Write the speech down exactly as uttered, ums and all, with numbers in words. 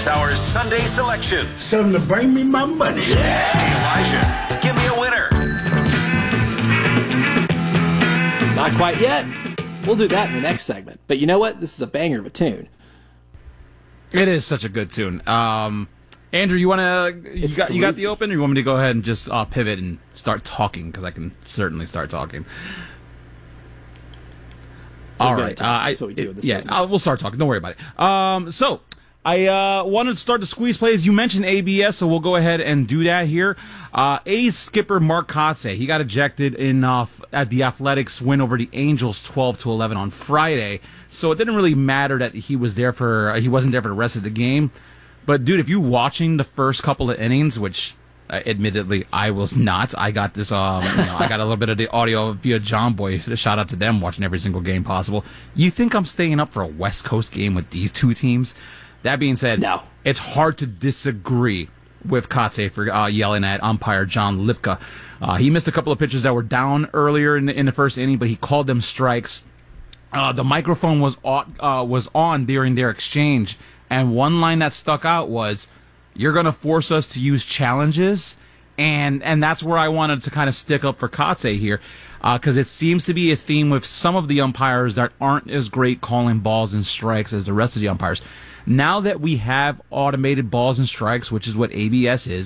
Athletics Hour's Sunday selection. Something to bring me my money. Yeah. Hey, Elijah, give me a winner. Not quite yet. We'll do that in the next segment. But you know what? This is a banger of a tune. It is such a good tune. Um, Andrew, you want to? You got you got the open, or you want me to go ahead and just uh, pivot and start talking? Because I can certainly start talking. All right, uh, that's what we do in this yeah, business. uh, we'll start talking. Don't worry about it. Um, so I uh, wanted to start the squeeze plays. You mentioned A B S, so we'll go ahead and do that here. Uh, A's skipper Mark Kotsay, he got ejected in uh, at the Athletics win over the Angels, twelve to eleven on Friday. So it didn't really matter that he was there for uh, he wasn't there for the rest of the game. But dude, if you're watching the first couple of innings, which Uh, admittedly, I was not. I got this. Um, you know, I got a little bit of the audio via John Boy. Shout out to them watching every single game possible. You think I'm staying up for a West Coast game with these two teams? That being said, no. It's hard to disagree with Kotsay for uh, yelling at umpire John Lipka. Uh, he missed a couple of pitches that were down earlier in the, in the first inning, but he called them strikes. Uh, the microphone was on, uh, was on during their exchange, and one line that stuck out was, "You're going to force us to use challenges," and and that's where I wanted to kind of stick up for Kotsay here, because uh, it seems to be a theme with some of the umpires that aren't as great calling balls and strikes as the rest of the umpires. Now that we have automated balls and strikes, which is what A B S is,